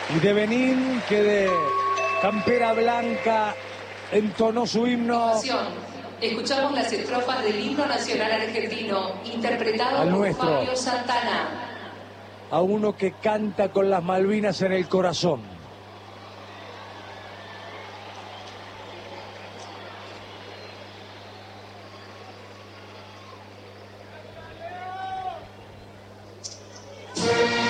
Y de Benín, que de campera blanca entonó su himno. Escuchamos las estrofas del himno nacional argentino, interpretado Al por nuestro. Fabio Santana. A uno que canta con las Malvinas en el corazón.